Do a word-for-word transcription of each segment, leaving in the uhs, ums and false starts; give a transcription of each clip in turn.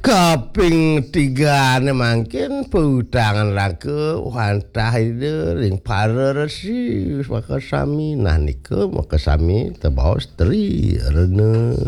Kaping tiga ne mangkin pudangan rake wantah ide ring pareresi maka sami nah nike maka sami tebaos teri rene.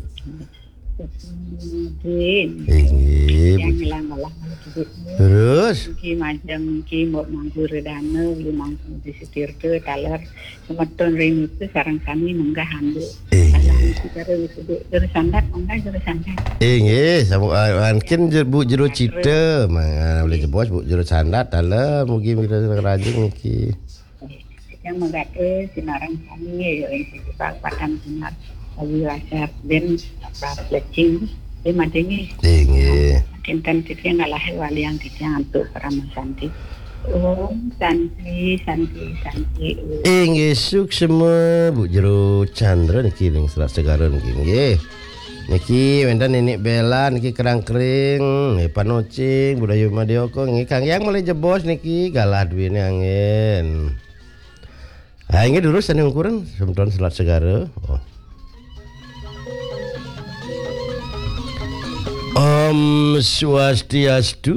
Yang hilang-hilang terus ki majang ki mau manggur dana li manggur di setir ke talar semeton ring itu sarang kami munggah handu alah kita terus sandat munggah terus sandat eh nggih mungkin Bu jero cita mangan boleh jebos Bu jero sandat talar mugi mira rajing iki yang menggate sinarang kami ya yang sifat padang sinar lagi laser ben apa plecing di madengi eh nggih Kintan titi ngalah wali yang titi untuk Rama Santi. Om Santi Santi Santi. Eh nggih suksema Bu Jero Chandra niki ning Selat Segara niki nggih. Niki wenda nenek Bela niki kerang-kering, nggih panocing budaya Madioko nggih Kang Yang mulai jebos niki galah duwene angin. Ha nggih durus ane ukuran semeton Selat Segara. Oh. Om Swastiastu.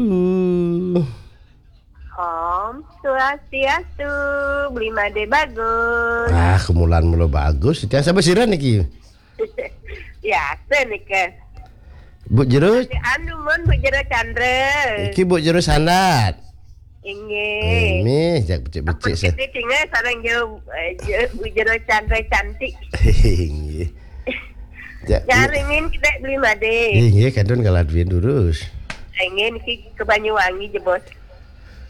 Om Swastiastu. Beli made bagus. Ah, kemulan mulu bagus. Tiasa besiran niki. Ya, senika. Bu Jero. Anu mun Bu Jero Chandra. Iki Bu Jero sandat. Inggih. Ini jak becik-becik saya. Kita tinggal sareng jo Bu Jero Chandra cantik. Inggih. Jaringin kita beli made. Iya kadon kaladwin durus. Ingin ki ke Banyuwangi jebos.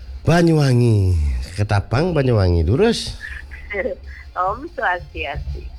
Banyuwangi, Ketapang Banyuwangi durus. Om Swastiastu.